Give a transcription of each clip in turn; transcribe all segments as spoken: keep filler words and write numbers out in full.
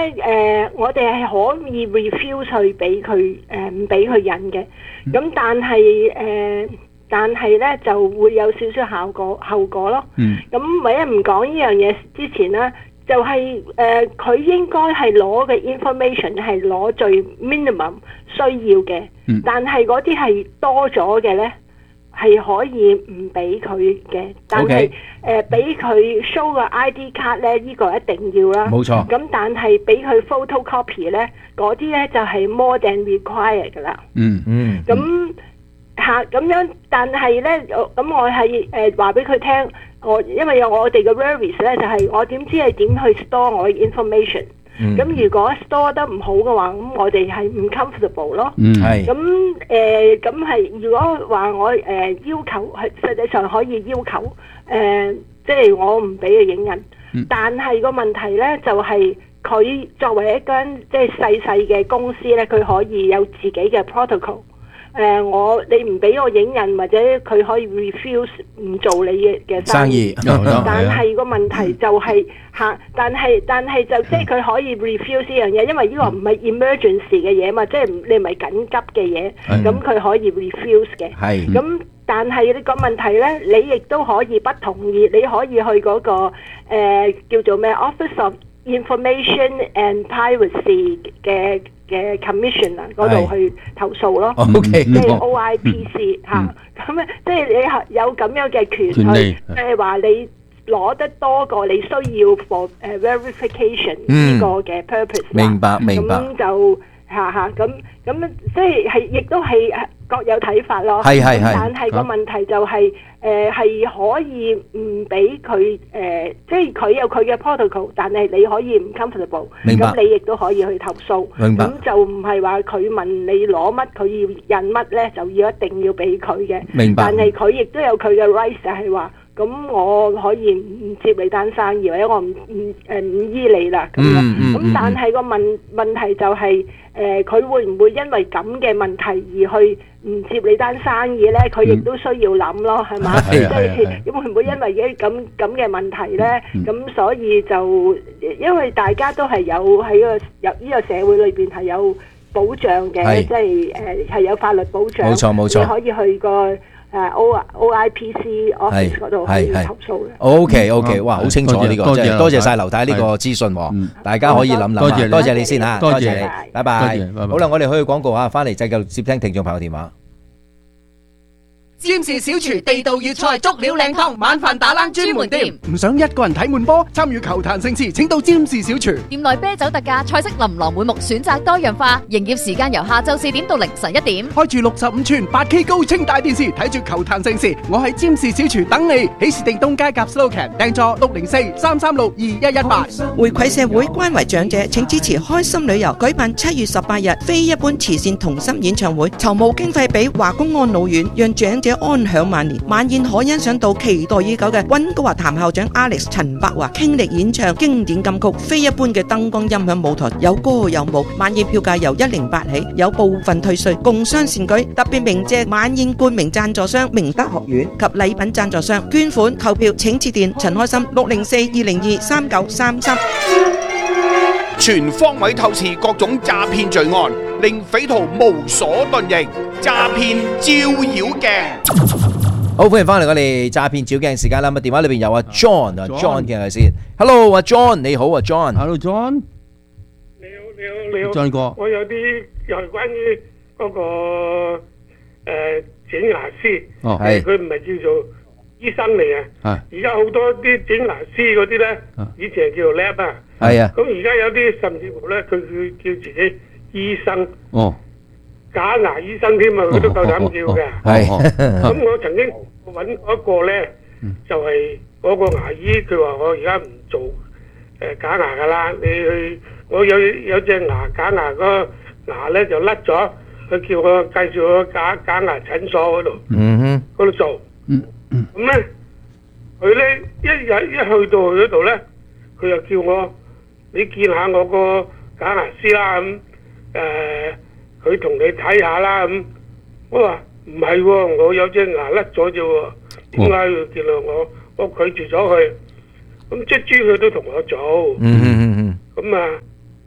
誒，我哋係可以 refuse 去俾佢誒唔俾佢印嘅。咁但係誒，但係咧就會有少少效果後果咯。 嗯。 咁唯一唔講呢樣嘢之前咧，就係誒佢應該係攞嘅 information 係攞最 minimum 需要嘅。嗯。但係嗰啲係多咗嘅咧，係可以唔俾佢嘅，但係誒俾佢 show 個 I D 卡咧，呢個一定要啦。 冇錯。 咁但係俾佢 photocopy 咧，嗰啲咧就係 more than required 噶啦。 嗯嗯。 咁嚇咁樣，但係咧，咁我係誒話俾佢聽，我因為有我哋嘅 worries 咧，就係我點知係點去 store 我嘅 information。咁、嗯、如果 store 得唔好嘅話，咁我哋係唔 comfortable 咯。嗯，係。咁誒，咁、呃、係如果話我誒、呃、要求係實際上可以要求誒、呃，即係我唔俾佢影印。嗯、但係個問題咧就係、是、佢作為一間即係細細嘅公司咧，佢可以有自己嘅 protocol。誒、呃，我你唔俾我影印，或者佢可以 refuse 唔做你嘅嘅生意。生意但係個問題就係、是、嚇，但係但係就即係佢可以 refuse 呢樣嘢，因為呢個唔係 emergency 嘅嘢嘛，即係你唔係緊急嘅嘢，咁佢可以 refuse 嘅。係。咁但係呢個問題咧，你亦都可以不同意，你可以去嗰、那個、呃、叫做咩 Office of Information and Privacy 嘅嘅 commissioner 嗰度去投訴咯，即係 O I P C 嚇，咁咧即係你有咁樣嘅權去，即係話你攞得多過你需要 for 誒 verification 呢個嘅 purpose。 明白明白。 咁就嚇嚇咁咁即係係亦都係各有睇法咯。 係係係。 但係個問題就係誒係可以唔俾佢誒，即係佢有佢嘅 protocol，但係你可以唔 comfortable，咁你亦都可以去投訴。明白。咁就唔係話佢問你攞乜，佢要印乜咧，就要一定要俾佢嘅。明白。但係佢亦都有佢嘅 rights，就係話，咁我可以唔接你單生意，或者我唔唔誒唔醫你啦咁樣。咁、嗯、但係個問問題就係誒佢會唔會因為咁嘅問題而去唔接你單生意咧？佢亦都需要諗咯，係嘛？即係會唔會因為嘅咁咁嘅問題咧？咁、嗯、所以就因為大家都係有喺個入呢個社會裏邊係有保障嘅，即係誒係有法律保障。冇錯冇錯，你可以去個。誒 O O I P C office 嗰度去投訴嘅。O K O K， 哇，好清楚呢個，多謝多謝曬劉太呢個資訊，大家可以諗諗。多謝多謝你先嚇，多謝你，拜拜。好啦，我哋去廣告嚇，翻嚟繼續接聽聽眾朋友電話。 占士小廚地道粵菜足料靚湯，晚飯打冷專門店。 唔想一個人睇悶波，參與球壇盛事，請到占士小廚。 店內啤酒特價，菜式琳琅滿目，選擇多樣化。營業時間由下晝四點到凌晨一點。 開住六十五寸八 K 高清大電視，睇住球壇盛事。我喺占士小廚等你。喜事定東街夾 Slogan，訂座六零四三三六二一一八。 回饋社會，關懷長者，請支持開心旅遊舉辦七月十八日非一般慈善同心演唱會，籌募經費俾華公安老院，讓長者安享晚年。晚宴可欣賞到期待已久嘅溫哥華譚校長 Alex 陳柏華傾力演唱經典金曲，非一般嘅燈光音響舞台，有歌有舞。晚宴票價由一零八起，有部分退稅，共襄善舉。特別鳴謝晚宴冠名贊助商明德學院及禮品贊助商。捐款購票請致電陳開心六零四二零二三九三三。 全方位透視各種詐騙罪案，令匪徒無所遁形。詐騙照妖鏡。 好，歡迎翻嚟我哋詐騙照鏡時間啦。咁啊，電話裏邊有阿 John 啊 ，John 嘅係先。Hello，阿 John 你好啊 ，John。 Hello John。 你好，你好，你好。 John 哥， 我有啲又係關於嗰個誒整牙師。哦，係。佢唔係叫做醫生嚟啊。係。而家好多啲整牙師嗰啲咧，以前係叫做 lab 啊。係啊。咁而家有啲甚至乎咧，佢佢叫自己醫生。哦。假牙醫生添啊，佢都夠膽叫嘅。係，咁我曾經揾過一個咧，就係嗰個牙醫，佢話我而家唔做誒假牙噶啦，你去我有有隻牙假牙個牙咧就甩咗，佢叫我介紹我假假牙診所嗰度，嗯哼，嗰度做，嗯嗯，咁咧佢咧一日一去到佢嗰度咧，佢又叫我你見下我個假牙師啦咁，誒。佢同你睇下啦咁，我話唔係喎，我有隻牙甩咗啫喎，點解要見到我？我拒絕咗佢，咁即係佢都同我做，嗯嗯嗯嗯，咁啊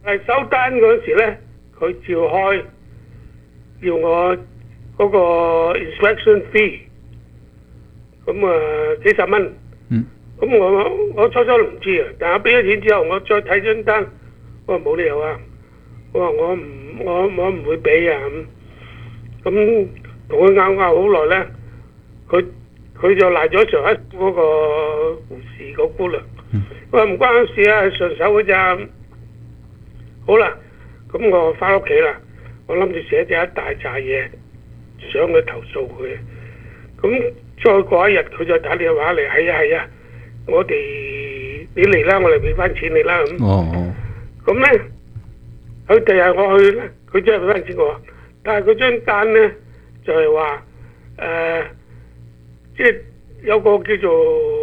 係收單嗰時咧，佢照開要我嗰個 inspection fee，咁啊幾十蚊。 嗯。 咁我我初初都唔知啊，但係我俾咗錢之後，我再睇張單，我話冇理由啊，我話我唔我我唔會俾啊咁，咁同佢拗拗好耐咧，佢佢就賴咗上一嗰個護士嗰姑娘，佢話唔關我事啊，順手嘅咋。好啦，咁我翻屋企啦，我諗住寫咗一大扎嘢，想去投訴佢。咁再過一日，佢就打電話嚟，係啊係啊，我哋你嚟啦，我哋俾翻錢你啦咁。 哦哦。 咁咧，佢第日我去咧，佢真係俾翻錢我，但係佢張單咧就係話誒，即係有個叫做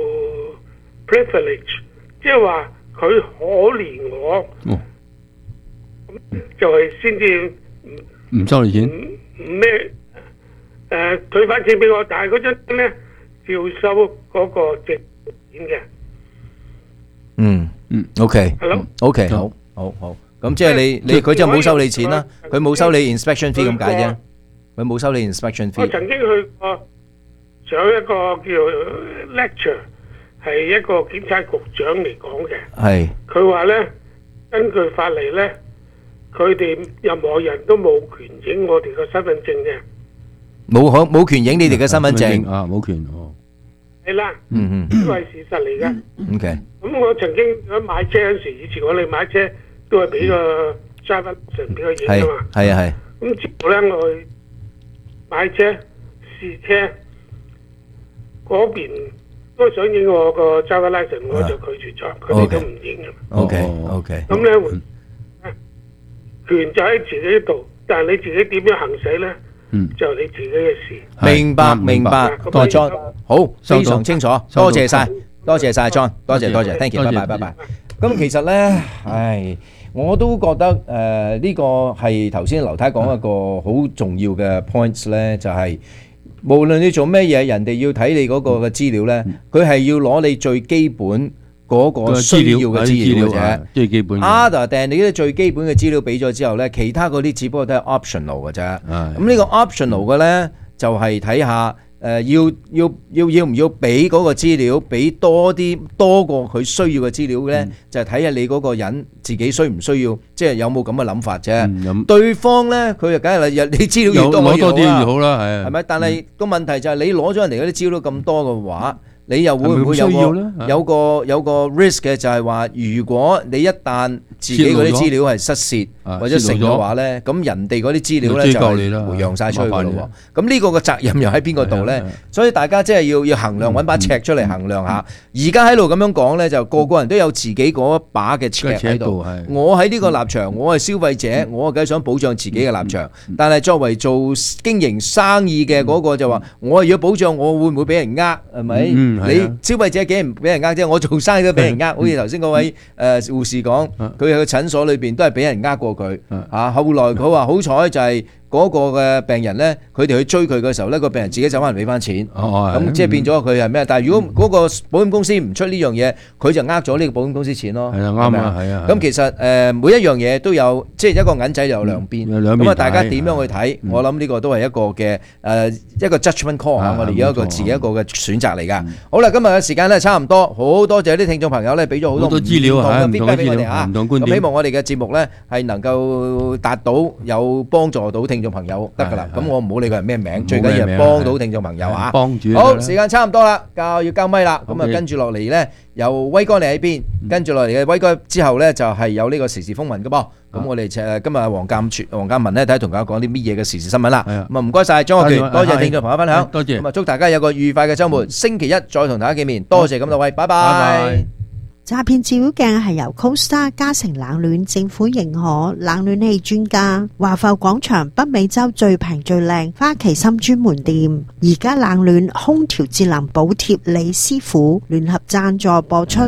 privilege， 即係話佢可憐我。 哦。 就係先至唔收你錢， 唔咩誒退翻錢俾我，但係嗰張咧照收嗰個值錢嘅。 嗯嗯 ，OK， 係咯 ，OK，好，好，好，咁即係你你佢就冇收你錢啦，佢冇收你 inspection fee 咁解啫，佢冇收你 inspection fee。 我曾經去過上一個叫 lecture， 係一個檢察局長嚟講嘅， 係佢話咧根據法例咧。佢哋任何人都冇權影我哋個身份證嘅， 冇可冇權影你哋嘅身份證啊，冇權哦。 係啦， 嗯嗯， 呢個係事實嚟嘅。 OK。 咁我曾經喺買車嗰時，以前我哋買車都係俾個 driver license俾佢影㗎嘛。 係啊係。 咁之後咧，我去買車試車嗰邊都想影我個 driver license，我就拒絕咗，佢哋都唔影嘅。 OK OK。 咁咧。權就喺自己度，但係你自己點樣行使咧，嗯、就係你自己嘅事。 明白明白，多謝 John， 好，非常清楚，多謝晒，多謝晒 John， 多謝多謝 ，thank you， 拜拜拜拜。咁其實咧，唉，我都覺得誒呢、呃這個係頭先劉太講一個好重要嘅 points 咧，就係、是、無論你做咩嘢，人哋要睇你嗰個嘅資料咧，佢係、嗯、要攞你最基本。嗰個需要嘅資料嘅啫， 最基本。 Other than 你啲最基本嘅資料俾咗之後咧，其他嗰啲只不過都係 optional 嘅啫。咁呢個 optional 嘅咧，就係睇下誒要要要要唔要俾嗰個資料，俾多啲多過佢需要嘅資料咧，就係睇下你嗰個人自己需唔需要，即係有冇咁嘅諗法啫。對方咧，佢就梗係啦，你資料越多攞多啲越好啦，係。 係咪？但係個問題就係你攞咗人哋嗰啲資料咁多嘅話。你又會唔會有個有個有個 risk 嘅就係話，如果你一旦自己嗰啲資料係失竊或者成嘅話咧，咁人哋嗰啲資料咧就係回揚晒出去嘅咯喎。咁呢個嘅責任又喺邊個度咧？所以大家即係要要衡量，揾把尺出嚟衡量下。而家喺度咁樣講咧，就個個人都有自己嗰一把嘅尺喺度。我喺呢個立場，我係消費者，我梗係想保障自己嘅立場。但係作為做經營生意嘅嗰個就話，我係要保障我會唔會俾人呃，係咪？你消費者竟然唔俾人呃啫，我做生意都俾人呃。好似頭先嗰位誒護士講，佢喺個診所裏邊都係俾人呃過佢嚇。後來佢話好彩就係嗰個嘅病人咧，佢哋去追佢嘅時候咧，個病人自己走翻嚟俾翻錢。咁即係變咗佢係咩？但係如果嗰個保險公司唔出呢樣嘢，佢就呃咗呢個保險公司錢咯。係啊，啱啊，係啊。咁其實誒每一樣嘢都有，即係一個銀仔有兩邊。咁啊，大家點樣去睇？我諗呢個都係一個嘅誒一個 judgment call 嚇，我哋有一個自己一個嘅選擇嚟㗎。好啦，今日嘅時間咧差唔多，好多謝啲聽眾朋友咧俾咗好多資料啊， 唔同嘅 feedback 俾我哋嚇。咁希望我哋嘅節目咧係能夠達到有幫助到聽眾朋友得㗎啦。咁我唔好理佢係咩名，最緊要係幫到聽眾朋友嚇。幫住。好，時間差唔多啦，交要交咪啦。咁啊，跟住落嚟咧，有威哥你喺邊？跟住落嚟嘅威哥之後咧，就係有呢個時事風雲㗎噃。咁我哋誒今日黃鑑全黃鑑文咧，睇下同大家講啲乜嘢嘅時事新聞啦。咁啊，唔該晒張學權，多謝聽眾朋友分享。多謝。咁啊，祝大家有個愉快嘅週末。星期一再同大家見面。多謝咁多位，拜拜。 詐騙照妖鏡係由 CoStar 嘉誠冷暖政府認可冷暖氣專家華埠廣場北美洲最平最靚花旗參專門店，而家冷暖空調節能補貼李師傅聯合贊助播出。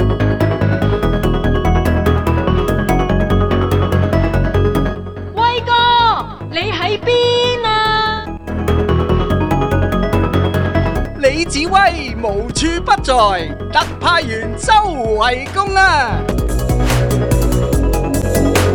威哥，你喺邊啊？ 李子威無處不在，特派員周圍公啊！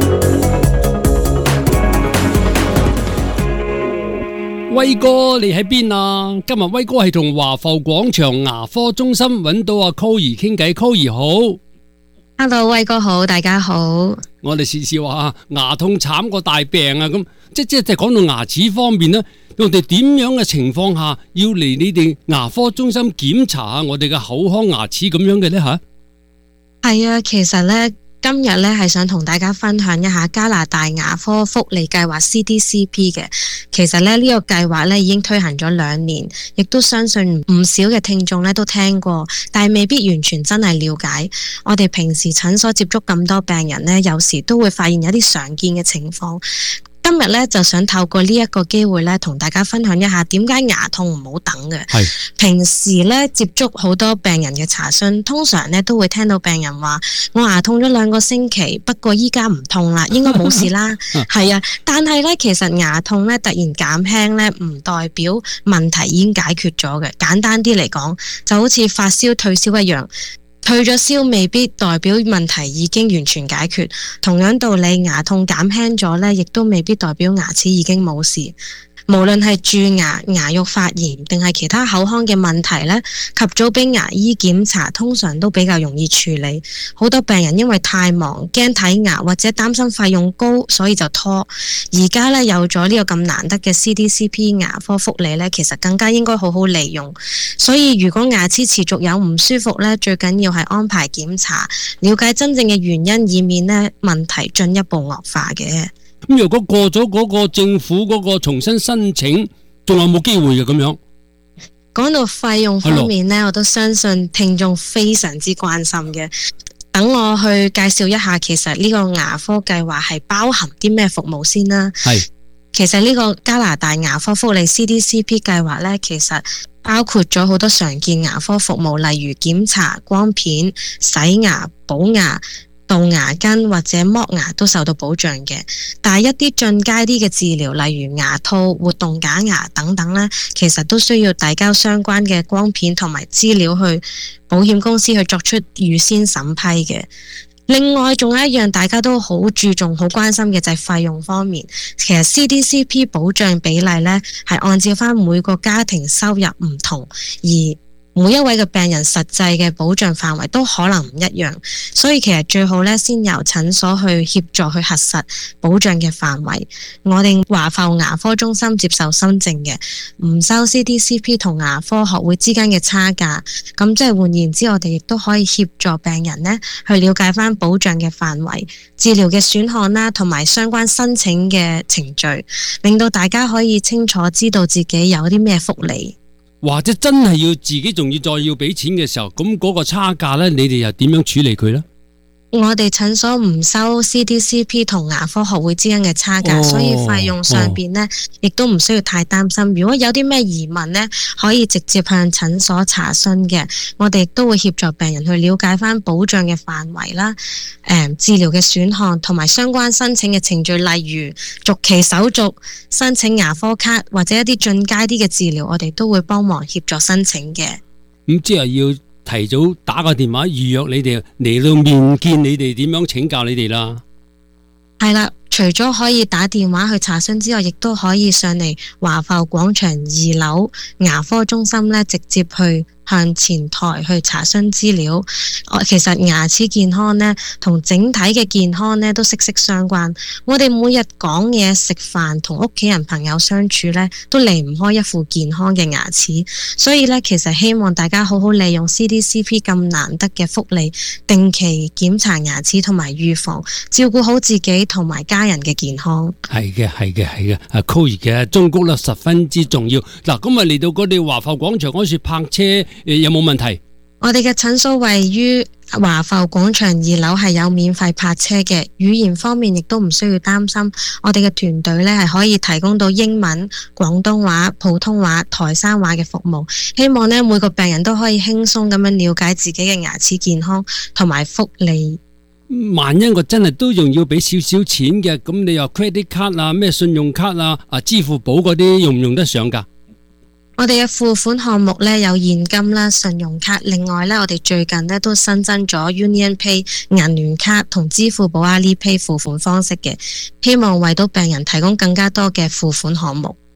威哥，你喺邊啊？今日威哥係同華埠廣場牙科中心揾到阿 Cole 兒傾偈 ，Cole 兒好。 Hello， 威哥好，大家好。 我哋時時話牙痛慘過大病啊，咁即即係講到牙齒方面咧，我哋點樣嘅情況下要嚟你哋牙科中心檢查下我哋嘅口腔牙齒咁樣嘅咧吓？ 係啊，其實咧。今日咧係想同大家分享一下加拿大牙科福利計劃 C D C P 嘅。其實咧呢個計劃咧已經推行咗兩年，亦都相信唔少嘅聽眾咧都聽過，但係未必完全真係了解。我哋平時診所接觸咁多病人咧，有時都會發現有啲常見嘅情況。今日咧就想透過呢一個機會咧，同大家分享一下點解牙痛唔好等嘅。係平時咧接觸好多病人嘅查詢，通常咧都會聽到病人話：我牙痛咗兩個星期，不過依家唔痛啦，應該冇事啦。係啊，但係咧其實牙痛咧突然減輕咧，唔代表問題已經解決咗嘅。簡單啲嚟講，就好似發燒退燒一樣。退咗燒未必代表問題已經完全解決，同樣道理，牙痛減輕咗呢，亦都未必代表牙齒已經冇事。無論係蛀牙、牙肉發炎定係其他口腔嘅問題呢，及早俾牙醫檢查，通常都比較容易處理。好多病人因為太忙，驚睇牙或者擔心費用高，所以就拖。而家呢，有咗呢個咁難得嘅 C D C P 牙科福利呢，其實更加應該好好利用。所以如果牙齒持續有唔舒服呢，最緊要係安排檢查，了解真正嘅原因，以免呢問題進一步惡化嘅。 咁如果過咗嗰個政府嗰個重新申請，仲有冇機會嘅咁樣？ 講到費用方面呢，我都相信聽眾非常之關心嘅。等我去介紹一下，其實呢個牙科計劃係包含啲咩服務先啦。係，其實呢個加拿大牙科福利 C D C P 計劃呢，其實包括咗好多常見牙科服務，例如檢查、光片、洗牙、補牙、杜牙根或者剝牙都受到保障嘅，但係一啲進階啲嘅治療，例如牙套、活動假牙等等呢，其實都需要遞交相關嘅光片同埋資料去保險公司去作出預先審批嘅。另外仲有一樣大家都好注重、好關心嘅就係費用方面。其實 C D C P 保障比例呢係按照翻每個家庭收入唔同，而每一位嘅病人實際嘅保障範圍都可能唔一樣，所以其實最好咧先由診所去協助去核實保障嘅範圍。我哋華埠牙科中心接受新症嘅，唔收 C D C P 同牙科學會之間嘅差價。咁即係換言之，我哋亦都可以協助病人呢去了解翻保障嘅範圍、治療嘅選項啦，同埋相關申請嘅程序，令到大家可以清楚知道自己有啲咩福利。 或者真係要自己仲要再要俾錢嘅時候，咁嗰個差價呢，你哋又點樣處理佢呢？ 我哋診所唔收 C D C P 同牙科學會之間嘅差價，哦、所以費用上邊呢，亦、哦、都唔需要太擔心。如果有啲咩疑問呢，可以直接向診所查詢嘅。我哋亦都會協助病人去了解翻保障嘅範圍啦、誒、嗯、治療嘅選項同埋相關申請嘅程序，例如續期手續、申請牙科卡或者一啲進階啲嘅治療，我哋都會幫忙協助申請嘅。 咁即係要提早打個電話預約你哋嚟到面見你哋，點樣請教你哋啦？ 係啦，除咗可以打電話去查詢之外，亦都可以上嚟華埠廣場二樓牙科中心咧，直接去向前台去查詢資料。其實牙齒健康呢，同整體嘅健康呢都息息相關。我哋每日講嘢、食飯、同屋企人朋友相處呢，都離唔開一副健康嘅牙齒。所以呢，其實希望大家好好利用 C D C P 咁難得嘅福利，定期檢查牙齒同埋預防，照顧好自己同埋家人嘅健康。係嘅，係嘅，係嘅。阿 Cole 嘅忠告咧十分之重要。嗱，咁啊嚟到嗰啲華埠廣場嗰處泊車，有冇問題？ 我哋嘅診所位於華埠廣場二樓，係有免費泊車嘅。語言方面亦都唔需要擔心，我哋嘅團隊呢係可以提供到英文、廣東話、普通話、台山話嘅服務。希望呢每個病人都可以輕鬆咁樣了解自己嘅牙齒健康同埋福利。 萬一我真係都仲要俾少少錢嘅，咁你又 credit card 啊、咩信用卡啊、啊支付寶嗰啲用唔用得上㗎？ 我哋嘅付款項目咧有現金啦、信用卡，另外咧我哋最近咧都新增咗 Union Pay 銀聯卡同支付寶 Alipay 付款方式嘅，希望為到病人提供更加多嘅付款項目。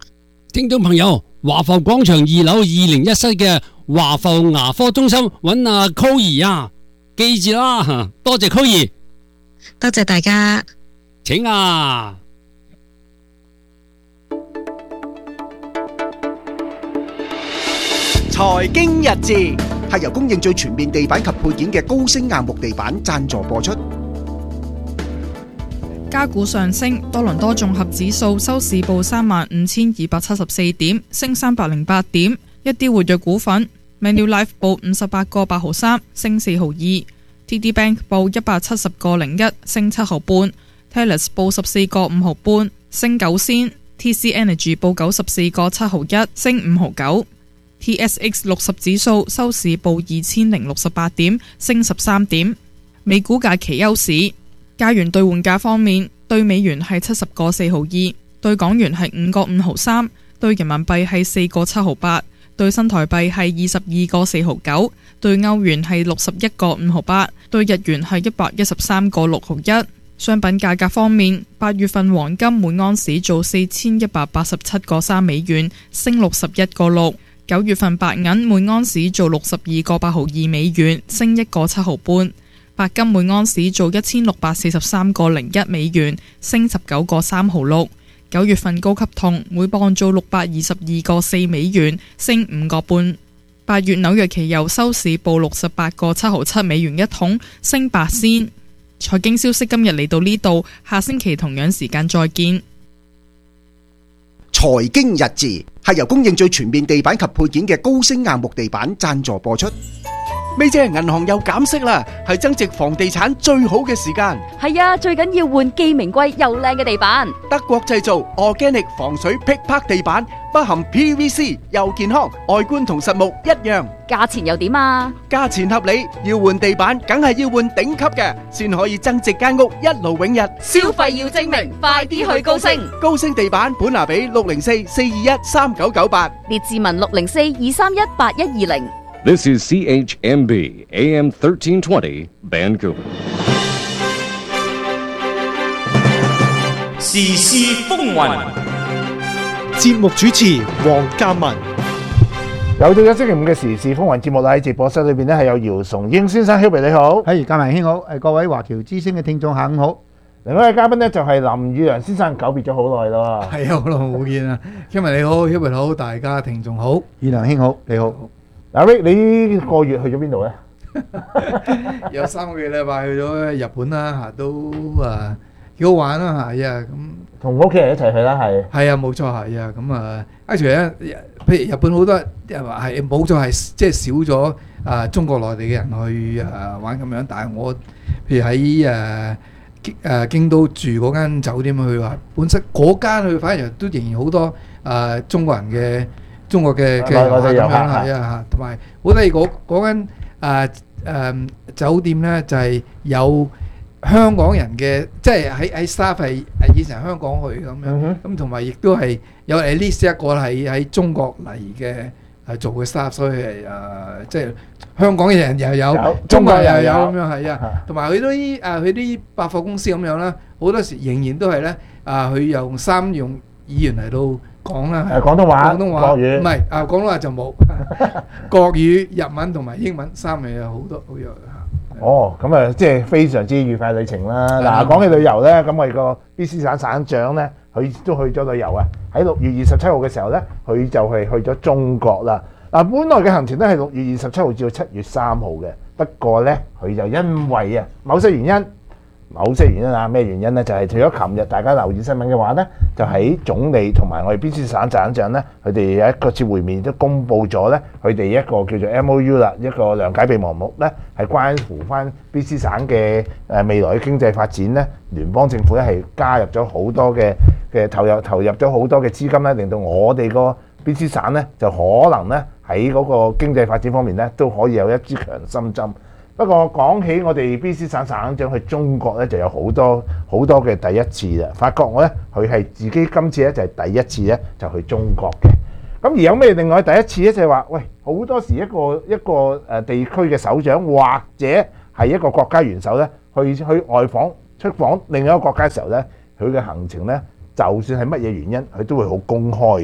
聽眾朋友，華埠廣場二樓二零一室嘅華埠牙科中心揾阿 Co 兒啊，記住啦，多謝 Co 兒， 多謝大家， 請啊！ 財經日誌係由供應最全面地板及配件嘅高升硬木地板贊助播出。 加股上升，多倫多綜合指數收市報三萬五千二百七十四點，升三百零八點。一啲活躍股份 ，Manulife 報五十八個八毫三，升四毫二 ；T D Bank 報一百七十個零一，升七毫半 ；Telus 報十四個五毫半，升九仙 ；T C Energy 報九十四個七毫一，升五毫九 ；T S X 六十指數收市報二千零六十八點，升十三點。美股假期休市。加元兌換價方面，兌美元係七十個四毫二，兌港元係五個五毫三，兌人民幣係四個七毫八，兌新台幣係二十二個四毫九，兌歐元係六十一個五毫八，兌日元係一百一十三個六毫一。商品價格方面，八月份黃金每盎司做四千一百八十七個三美元，升六十一個六；九月份白銀每盎司做六十二個八毫二美元，升一個七毫半。白金每盎司做一千六百四十三個零一美元，升十九個三毫六。九月份高級銅每磅做六百二十二個四美元，升五個半。八月紐約期油收市報六十八個七毫七美元一桶，升八仙。財經消息今日嚟到呢度，下星期同樣時間再見。 財經日誌係由供應最全面地板及配件嘅高升硬木地板贊助播出。咪姐，銀行又減息啦，係增值房地產最好嘅時間。 係啊，最緊要換既名貴又靚嘅地板。 德國製造 Organic 防水劈拍地板，不含 P V C， 又健康，外觀同實木一樣。 價錢又點啊？ 價錢合理，要換地板梗係要換頂級嘅，先可以增值間屋一勞永逸。 消費要精明，快啲去高升。 高升地板本拿比六零四四二一三九九八， 列治文六零四二三一八一二零。 This is C H M B A M thirteen twenty Vancouver。 時事風雲， 節目主持黃嘉文。 又到咗星期五嘅時事風雲節目啦！喺直播室裏邊咧係有姚崇英先生 ，Hubby 你好， 係嘉文兄好，誒各位華僑之聲嘅聽眾下午好。 另外一位嘉賓咧就係林宇陽先生，久別咗好耐咯。 係啊，好耐冇見啦。今日你好 ，Hubby 好，大家聽眾好，宇陽兄好，你好。 嗱 ，Rick 你呢個月去咗邊度咧？ 有三個幾禮拜去咗日本啦，嚇都啊幾好玩啦，係啊咁。 同屋企人一齊去啦，係。 係啊，冇錯係啊，咁啊，actually咧，譬如日本好多人話係冇錯係即係少咗啊中國內地嘅人去啊玩咁樣，但係我譬如喺誒誒京都住嗰間酒店去話，本身嗰間去反而都仍然好多啊中國人嘅。中國嘅嘅遊客咁樣係啊嚇，同埋好得意嗰嗰間誒誒酒店咧，就係有香港人嘅，即係喺喺 staff 係誒以前香港去咁樣，咁同埋亦都係有 at least 一個係喺中國嚟嘅誒做嘅 staff，所以係誒即係香港嘅人又有，中國人又有咁樣係啊，同埋佢都啲誒佢啲百貨公司咁樣啦，好多時仍然都係咧啊，佢用三用語言嚟到。講啦， 誒廣東話、 廣東話、 國語， 唔係啊廣東話就冇，國語、日文同埋英文三樣有好多好有嚇。 哦，咁啊，即係非常之愉快旅程啦。嗱，講起旅遊咧，咁我哋個 B C 省省長咧，佢都去咗旅遊啊。喺六月二十七號嘅時候咧，佢就係去咗中國啦。嗱，本來嘅行程咧係六月二十七號至到七月三號嘅，不過咧佢就因為啊某些原因。某些原因啊，咩原因呢？就係除咗琴日大家留意新聞嘅話呢，就喺總理同埋我哋 B C 省省長呢，佢哋有一個次會面都公布咗呢，佢哋一個叫做 M O U 啦，一個諒解備忘錄呢，係關乎翻 B C 省嘅誒未來嘅經濟發展呢。聯邦政府咧係加入咗好多嘅嘅投入投入咗好多嘅資金呢，令到我哋個 B C 省呢，就可能呢喺嗰個經濟發展方面呢，都可以有一支強心針。不過講起我哋 B C 省省長去中國咧，就有好多好多嘅第一次啦。發覺我咧，佢係自己今次咧就係第一次咧就去中國嘅。咁而有咩另外第一次咧？就係話，喂，好多時一個一個誒地區嘅首長或者係一個國家元首咧，去去外訪出訪另一個國家嘅時候咧，佢嘅行程咧，就算係乜嘢原因，佢都會好公開嘅。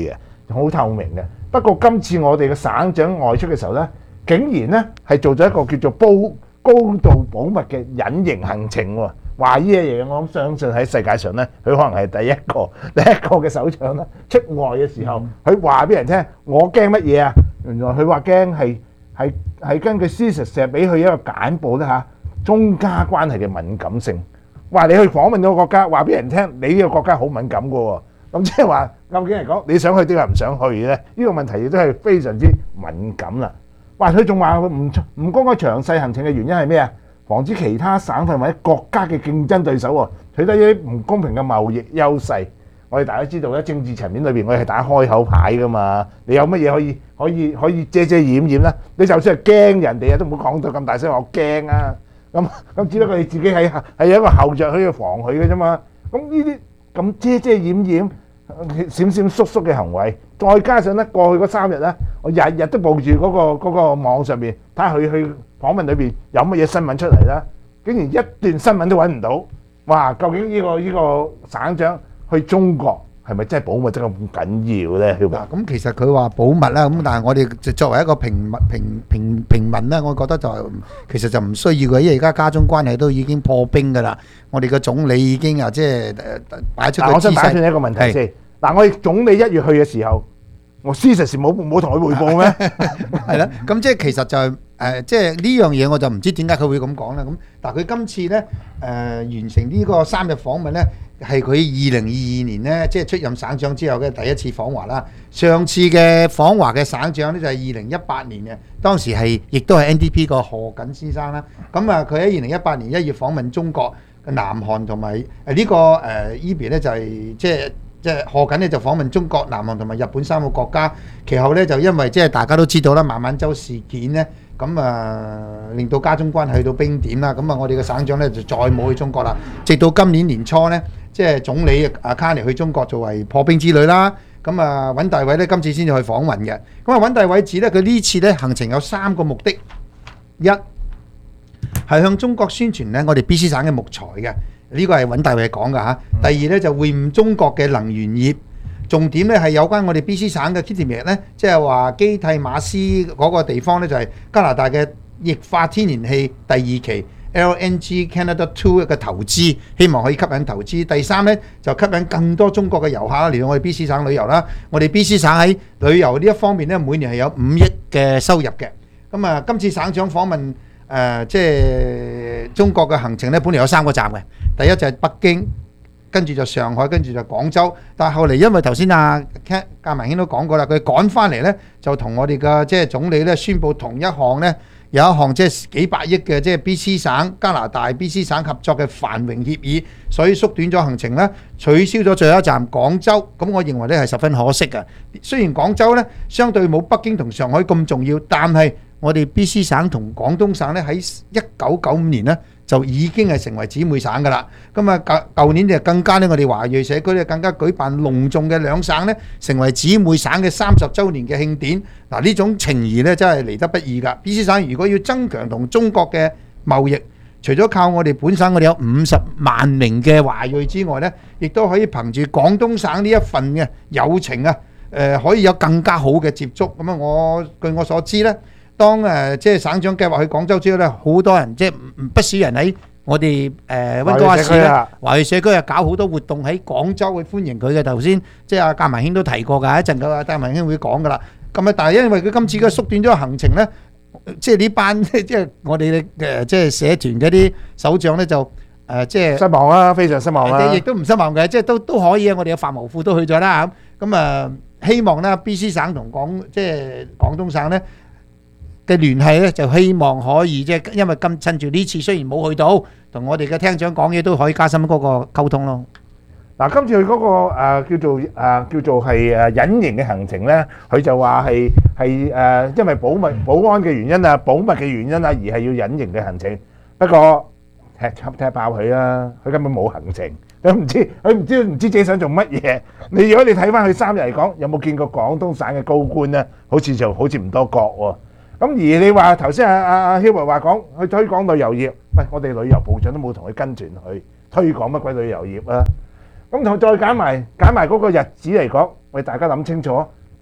好透明嘅。不過今次我哋嘅省長外出嘅時候咧，竟然咧係做咗一個叫做高高度保密嘅隱形行程喎。話呢樣嘢，我相信喺世界上咧，佢可能係第一個第一個嘅首長咧出外嘅時候，佢話俾人聽：我驚乜嘢啊？原來佢話驚係係係根據事實成日俾佢一個簡報咧嚇，中加關係嘅敏感性。話你去訪問到個國家，話俾人聽你呢個國家好敏感嘅喎。咁即係話，究竟嚟講，你想去定係唔想去咧？呢個問題亦都係非常之敏感啦。話佢仲話唔唔公開詳細行程嘅原因係咩啊？防止其他省份或者國家嘅競爭對手喎取得一啲唔公平嘅貿易優勢。我哋大家知道咧，政治層面裏邊我哋係打開口牌噶嘛。你有乜嘢可以可以可以遮遮掩掩咧？你就算係驚人哋啊，都唔好講到咁大聲話我驚啊！咁咁只不過你自己係係有一個後著可以防佢嘅啫嘛。咁呢啲咁遮遮掩掩、閃閃縮縮嘅行為，再加上咧過去嗰三日咧，我日日都報住嗰個嗰個網上邊睇下佢去訪問裏邊有乜嘢新聞出嚟啦，竟然一段新聞都揾唔到。哇！究竟呢個呢個省長去中國係咪真係保密真係咁緊要咧？ 嗱，咁其實佢話保密啦，咁但係我哋作為一個平民平平平民咧，我覺得就其實就唔需要嘅，因為而家家中關係都已經破冰㗎啦。我哋嘅總理已經啊，即係誒擺出個姿勢。 我想打斷一個問題先。嗱，我哋總理一月去嘅時候，我事實上冇冇同佢匯報咩？ 係啦，咁即係其實就係誒，即係呢樣嘢我就唔知點解佢會咁講啦。咁但係佢今次咧誒完成呢個三日訪問咧，係佢二零二二年咧，即係出任省長之後嘅第一次訪華啦。上次嘅訪華嘅省長咧就係二零一八年嘅，當時係亦都係 N D P 個賀錦先生啦。咁啊，佢喺二零一八年一月訪問中國、南韓同埋誒呢個誒呢邊咧就係即係。即係賀錦咧就訪問中國、南韓同埋日本三個國家，其後咧就因為即係大家都知道啦，孟晚舟事件咧，咁啊令到家中關係去到冰點啦，咁啊我哋嘅省長咧就再冇去中國啦，直到今年年初咧，即係總理阿卡尼去中國作為破冰之旅啦，咁啊尹大偉咧今次先至去訪問嘅，咁啊尹大偉指咧佢呢次咧行程有三個目的，一係向中國宣傳咧我哋 B C 省嘅木材嘅。呢個係尹大偉講㗎嚇。第二咧就會晤中國嘅能源業，重點咧係有關我哋 B C 省嘅 Kitimat 咧，即係話基蒂馬斯嗰個地方咧就係加拿大嘅液化天然氣第二期 L N G Canada Two 嘅投資，希望可以吸引投資。第三咧就吸引更多中國嘅遊客嚟到我哋 B C 省旅遊啦。我哋 B C 省喺旅遊呢一方面咧，每年係有五億嘅收入嘅。咁啊，今次省長訪問誒、呃、即係中國嘅行程咧，本嚟有三個站嘅。第一就係北京，跟住就上海，跟住就廣州。但係後嚟因為頭先阿嘉文兄都講過啦，佢趕翻嚟咧，就同我哋嘅即係總理咧宣布同一項咧，有一項即係幾百億嘅即係 B C 省加拿大 B C 省合作嘅繁榮協議，所以縮短咗行程咧，取消咗最後一站廣州。咁我認為咧係十分可惜嘅。雖然廣州咧相對冇北京同上海咁重要，但係我哋 B C 省同廣東省咧喺一九九五年咧，就已經係成為姊妹省㗎啦。咁啊，舊舊年就更加咧，我哋華裔社區咧更加舉辦隆重嘅兩省咧，成為姊妹省嘅三十週年嘅慶典。嗱，呢種情誼咧真係嚟得不易㗎。B C 省如果要增強同中國嘅貿易，除咗靠我哋本省我哋有五十萬名嘅華裔之外咧，亦都可以憑住廣東省呢一份嘅友情啊，誒可以有更加好嘅接觸。咁啊，我據我所知咧。當誒即係省長計劃去廣州之後咧，好多人即係不少人喺我哋誒溫哥華市咧，華裔社區啊搞好多活動喺廣州去歡迎佢嘅。頭先即係阿嘉文兄都提過㗎，一陣個嘉文兄會講㗎啦。咁啊，但係因為佢今次嘅縮短咗行程咧，即係呢班即係我哋嘅即係社團嗰啲首長咧就誒即係失望啦，非常失望啦。 亦都唔失望嘅，即係都都可以啊。我哋嘅法務副都去咗啦咁，咁啊希望咧 B C 省同廣即係廣東省咧嘅聯繫咧，就希望可以即係，因為今趁住呢次雖然冇去到，同我哋嘅廳長講嘢都可以加深嗰個溝通咯。 嗱，今次佢嗰個誒叫做誒叫做係誒隱形嘅行程咧，佢就話係係誒因為保密保安嘅原因啊，保密嘅原因啊，而係要隱形嘅行程。不過踢插踢爆佢啦，佢根本冇行程，佢唔知佢唔知唔知自己想做乜嘢。你如果你睇翻佢三日嚟講，有冇見過廣東省嘅高官咧？好似就好似唔多覺喎。咁而你話頭先阿阿阿希華話講去推廣旅遊業，喂，我哋旅遊部長都冇同佢跟團去推廣乜鬼旅遊業啊！咁同再揀埋揀埋嗰個日子嚟講，喂，大家諗清楚，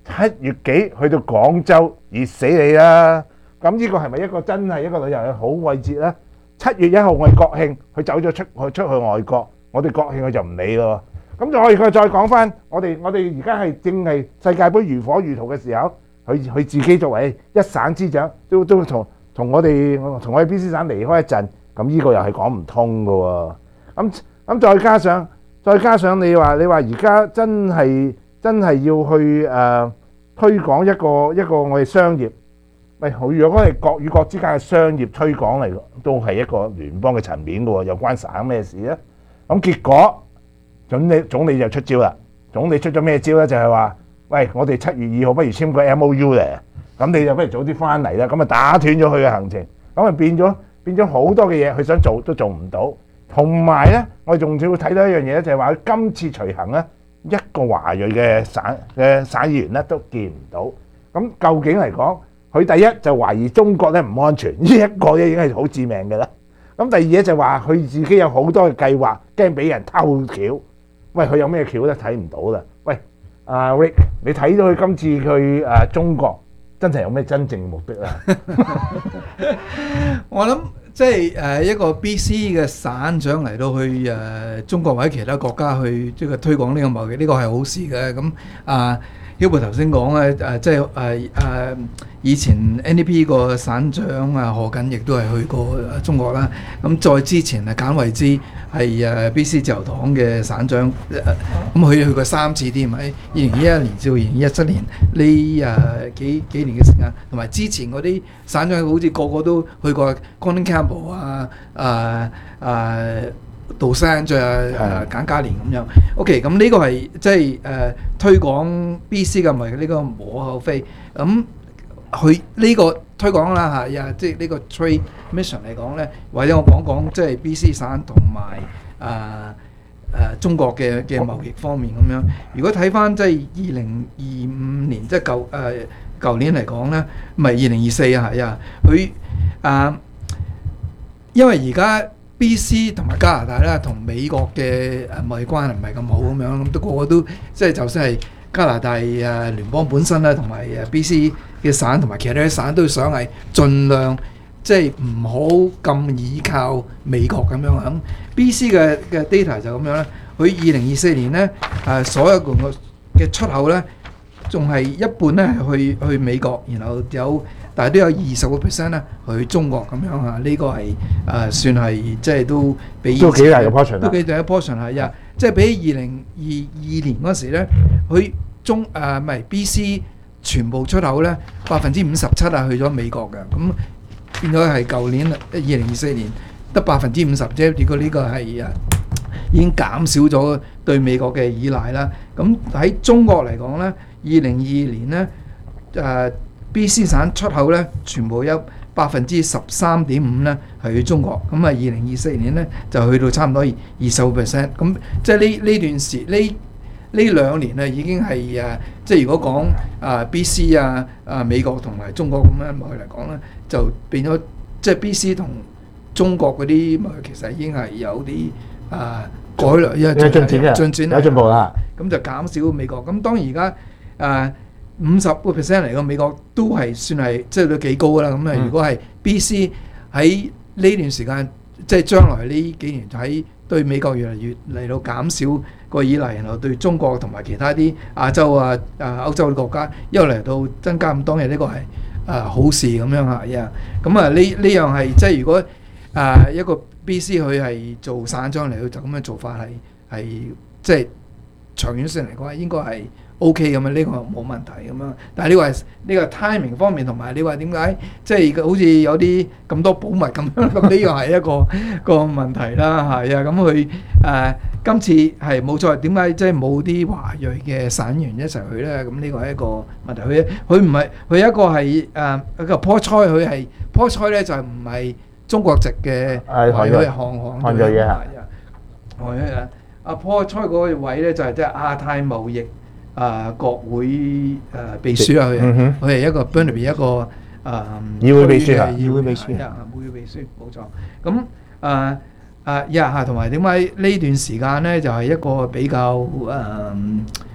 七月幾去到廣州熱死你啦！咁呢個係咪一個真係一個旅遊嘅好季節咧？七月一號我哋國慶，佢走咗出去出去外國，我哋國慶佢就唔理咯。咁就可以佢再講翻，我哋我哋而家係正係世界盃如火如荼嘅時候，佢佢自己作為一省之長，都都同同我哋同我哋 B C 省離開一陣，咁呢個又係講唔通㗎喎。咁咁再加上再加上你話你話而家真係真係要去誒、呃、推廣一個一個我哋商業。喂，如果係國與國之間嘅商業推廣嚟，都係一個聯邦嘅層面嘅喎，又關省咩事咧？咁結果總理總理就出招啦。總理出咗咩招咧？就係話：喂，我哋七月二號不如簽個 M O U 咧，咁你就不如早啲翻嚟啦。咁啊打斷咗佢嘅行程，咁啊變咗變咗好多嘅嘢，佢想做都做唔到。同埋咧，我哋仲要睇到一樣嘢咧，就係話今次隨行咧，一個華裔嘅省嘅省議員咧都見唔到。咁究竟嚟講？佢第一就懷疑中國咧唔安全，呢一個咧已經係好致命嘅啦。咁第二咧就話佢自己有好多嘅計劃，驚俾人偷橋。喂，佢有咩橋咧？睇唔到啦。喂，阿 Rick，你睇到佢今次去誒中國，真係有咩真正嘅目的咧？ 我諗即係誒一個 B C 嘅省長嚟到去誒中國或者其他國家去即係推廣呢個貿易，呢個係好事嘅。咁啊。Hubert 頭先講咧，誒即係誒誒以前 N D P 個省長啊何錦亦都係去過中國啦。咁再之前啊簡惠枝係誒 B C 自由黨嘅省長，咁佢去過三次添喺二零一一年至二零一七年呢誒幾幾年嘅時間，同埋之前嗰啲省長好似個個都去過 Colin Campbell 啊誒誒。杜生再誒簡嘉年咁樣 ，OK， 咁呢個係即係誒推廣 B C 嘅咪呢個無可厚非。咁佢呢個推廣啦嚇，即係呢個 trade mission 嚟講咧，或者我講講即係 B C 省同埋誒誒中國嘅嘅貿易方面咁樣。如果睇翻即係二零二五年，即係舊誒舊年嚟講咧，唔係二零二四啊，係啊，佢啊，因為而家。B C 同埋加拿大咧，同美國嘅誒貿易關係唔係咁好咁樣，咁都個個都即係就算係加拿大誒聯邦本身咧，同埋誒 B C 嘅省同埋其他啲省都想係盡量即係唔好咁依靠美國咁樣。咁 B C 嘅嘅 data 就咁樣咧，佢二零二四年咧誒所有個嘅出口咧，仲係一半咧係去去美國，然後有。但係都有二十個 percent 咧去中國咁樣啊，呢、這個係誒、呃、算係即係都比都幾大嘅 portion 都幾大嘅 portion 係啊！即係比起二零二二年嗰時咧，佢中誒唔係 B C 全部出口咧百分之五十七啊去咗美國嘅，咁變咗係舊年二零二四年得百分之五十啫。結果呢個係啊已經減少咗對美國嘅依賴啦。咁喺中國嚟講咧，二零二二年咧誒。呃B C 省出口咧，全部有百分之十三點五咧係去中國，咁啊二零二四年咧就去到差唔多二十個 percent，咁即係呢呢段時呢呢兩年啊已經係誒，即係如果講啊 B C 啊啊美國同埋中國咁樣貿易嚟講咧，就變咗即係 B C 同中國嗰啲貿易其實已經係有啲啊改良，因為進展嘅進展有進步啦，咁就減少美國。咁當然而家誒。五十個 percent 嚟講，美國都係算係即係都幾高啦。咁啊，如果係 B C 喺呢段時間，即係將來呢幾年喺對美國越嚟越嚟到減少個依賴，然後對中國同埋其他啲亞洲啊、啊歐洲嘅國家一路嚟到增加咁多嘅，呢個係啊好事咁樣嚇呀。咁啊呢呢樣係即係如果啊一個 B C 佢係做省長嚟到就咁樣做法係係即係長遠性嚟講應該係。O.K. 咁啊，呢個冇問題咁樣。但係呢個係呢個 timing 方面，同埋你話點解即係好似有啲咁多保密咁樣？咁呢個係一個個問題啦，係啊。咁佢誒今次係冇錯，點解即係冇啲華裔嘅省員一齊去咧？咁呢個係一個問題。佢佢唔係佢一個係誒一個 Paul Choi，佢係 Paul Choi咧就係唔係中國籍嘅華裔行行韓裔嘅係係啊。阿 Paul Choi 嗰個位咧就係即係亞太貿易。啊，國會誒秘書啊，佢佢係一個 Burnaby 一個誒議會秘書啊， 議會秘書啊，議會秘書冇錯。咁誒誒呀嚇，同埋點解呢段時間咧就係一個比較誒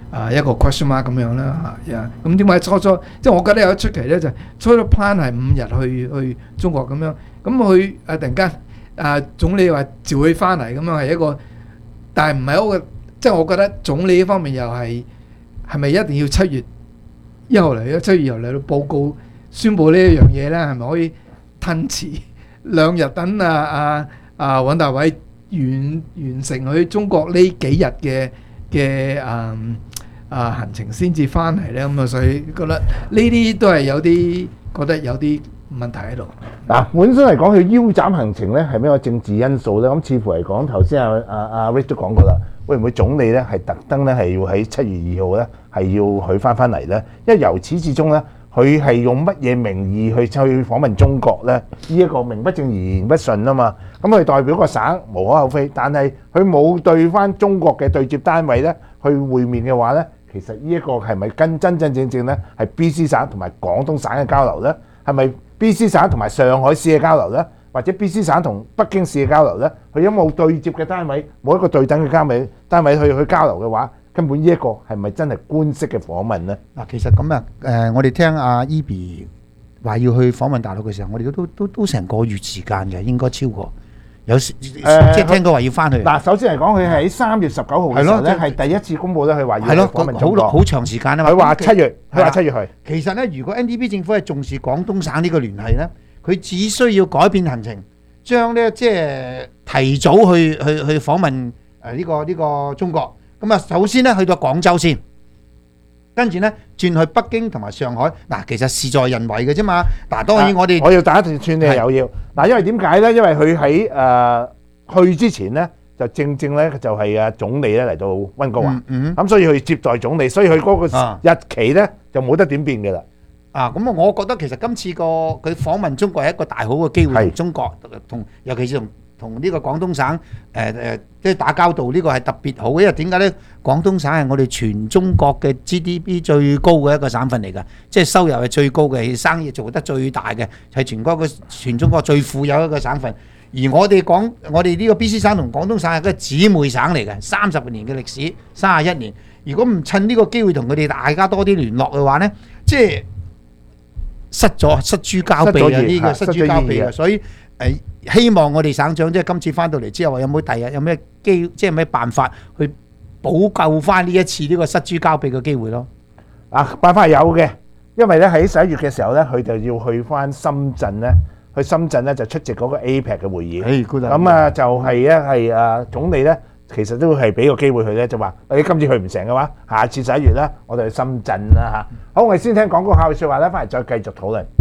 啊一個 question mark 咁樣啦嚇。咁點解初初即係我覺得有一出奇咧，就係初初 plan 係五日去去中國咁樣，咁佢啊突然間啊總理話召佢翻嚟咁樣係一個，但係唔係一個，即係我覺得總理呢方面又係係咪一定要七月一號嚟咧？七月一號嚟到報告宣佈呢一樣嘢咧，係咪可以褪遲兩日等啊啊啊尹大偉完完成佢中國呢幾日嘅嘅啊啊行程先至翻嚟咧？咁啊，所以覺得呢啲都係有啲覺得有啲問題喺度。 嗱，本身嚟講，佢腰斬行程咧係咩個政治因素咧？咁似乎嚟講，頭先阿阿阿 Rick 都講過啦，會唔會總理咧係特登咧係要喺七月二號咧係要佢翻翻嚟咧？因為由始至終咧，佢係用乜嘢名義去去訪問中國咧？呢一個名不正言不順啊嘛。咁佢代表個省無可厚非，但係佢冇對翻中國嘅對接單位咧去會面嘅話咧，其實呢一個係咪跟真真正正咧係 B C 省同埋廣東省嘅交流咧？係咪 B C 省同埋上海市嘅交流咧？或者 B C 省同北京市嘅交流咧？佢有冇對接嘅單位，冇一個對等嘅單位單位去去交流嘅話，根本呢一個係咪真係官式嘅訪問咧？ 嗱，其實咁啊，誒，我哋聽阿 Eby 話要去訪問大陸嘅時候，我哋都都都成個月時間嘅，應該超過。有時即係聽講話要翻去。嗱，首先嚟講，佢喺三月十九號嘅時候咧，係第一次公佈咧，佢話要訪問中國。 好好長時間啊嘛。 佢話七月，佢話七月去。 其實咧，如果 N D P 政府係重視廣東省呢個聯繫咧，佢只需要改變行程，將咧即係提早去去去訪問誒呢個呢個中國。咁啊，首先咧去到廣州先。跟住咧轉去北京同埋上海，嗱，其實事在人為嘅啫嘛。嗱，當然我哋我要打一段串，你係有要嗱，因為點解咧？因為佢喺誒去之前咧，就正正咧就係啊總理咧嚟到溫哥華，咁所以佢接待總理，所以佢嗰個日期咧就冇得點變嘅啦。 啊，咁啊，我覺得其實今次個佢訪問中國係一個大好嘅機會，同中國同尤其是同同呢個廣東省誒誒即係打交道，呢個係特別好嘅。因為點解咧？廣東省係我哋全中國嘅 G D P 最高嘅一個省份嚟㗎，即係收入係最高嘅，生意做得最大嘅，係全國嘅全中國最富有一個省份。而我哋講我哋呢個 B C 省同廣東省係個姊妹省嚟嘅，三十年嘅歷史，三十一年。如果唔趁呢個機會同佢哋大家多啲聯絡嘅話咧，即係失咗失諸交臂啊！呢個失諸交臂啊！所以誒。希望我哋省長即係今次翻到嚟之後，有冇第日有咩機，即係咩辦法去補救翻呢一次呢個失諸交臂嘅機會咯？ 啊，辦法係有嘅，因為咧喺十一月嘅時候咧，佢就要去翻深圳咧，去深圳咧就出席嗰個 A P E C 嘅會議。咁啊就係咧係啊總理咧，其實都係俾個機會佢咧，就話你今次去唔成嘅話，下次十一月咧我哋去深圳啦嚇。好，我哋先聽廣告客嘅説話咧，翻嚟再繼續討論。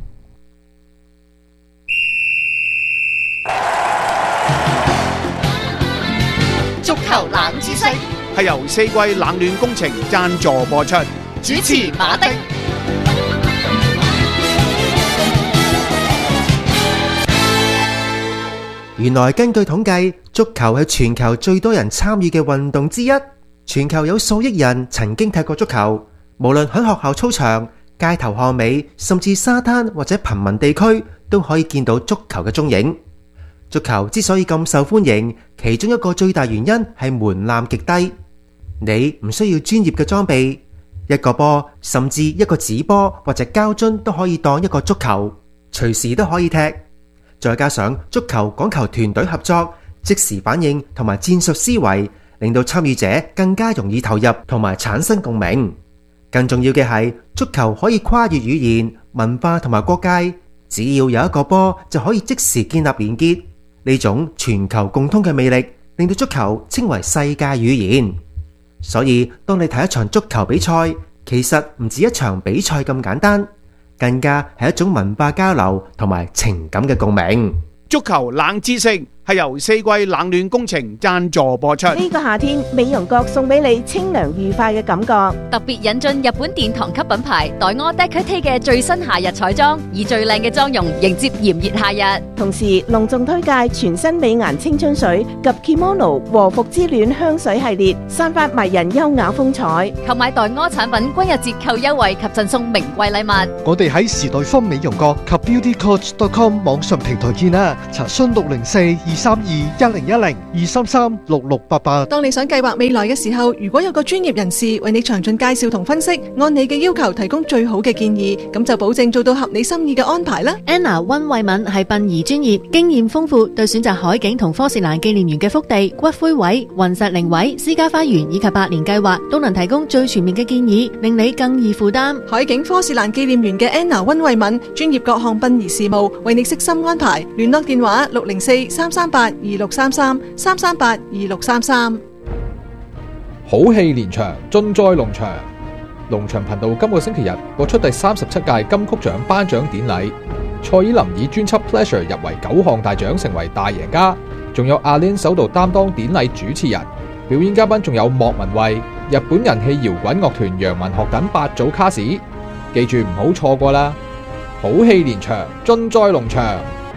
足球冷知識係由四季冷暖工程贊助播出， 主持馬丁。 原來根據統計，足球係全球最多人參與嘅運動之一。全球有數億人曾經踢過足球，無論喺學校操場、街頭巷尾，甚至沙灘或者貧民地區，都可以見到足球嘅蹤影。足球之所以咁受歡迎，其中一個最大原因係門檻極低。你唔需要專業嘅裝備，一個波甚至一個紙波或者膠樽都可以當一個足球，隨時都可以踢。再加上足球講求團隊合作、即時反應同埋戰術思維，令到參與者更加容易投入同埋產生共鳴。更重要嘅係，足球可以跨越語言、文化同埋國界，只要有一個波就可以即時建立連結。呢種全球共通嘅魅力，令到足球稱為世界語言。所以，當你睇一場足球比賽，其實唔止一場比賽咁簡單，更加係一種文化交流同埋情感嘅共鳴。 足球冷知識係由四季冷暖工程贊助播出。 呢個夏天，美容閣送俾你清涼愉快嘅感覺。 特別引進日本殿堂級品牌黛柯 Decote 嘅最新夏日彩妝，以最靚嘅妝容迎接炎熱夏日。 同時隆重推介全新美顏青春水及 Kimono 和服之戀香水系列，散發迷人優雅風采。 購買黛柯產品均有折扣優惠及贈送名貴禮物。 我哋喺時代坊美容閣及 beauty coach dot com 網上平台見啦，查詢六零四二二三二一零一零二三三六六八八。 當你想計劃未來嘅時候，如果有個專業人士為你詳盡介紹同分析，按你嘅要求提供最好嘅建議，咁就保證做到合你心意嘅安排啦。 Anna 溫慧敏係殯儀專業，經驗豐富，對選擇海景同科士蘭紀念園嘅福地、骨灰位、雲石靈位、私家花園以及百年計劃，都能提供最全面嘅建議，令你更易負擔。 海景科士蘭紀念園嘅 Anna 溫慧敏，專業各項殯儀事務，為你悉心安排。聯絡電話六零四三三八二六三三三三八二六三三。 好戲連場，盡在龍翔。龍翔頻道今個星期日播出第三十七屆金曲獎頒獎典禮，蔡依林以專輯 Pleasure 入圍九項大獎，成為大贏家。仲有阿 Lin 首度擔當典禮主持人，表演嘉賓仲有莫文蔚、日本人氣搖滾樂團楊文學等八組卡士，記住唔好錯過啦！好戲連場，盡在龍翔。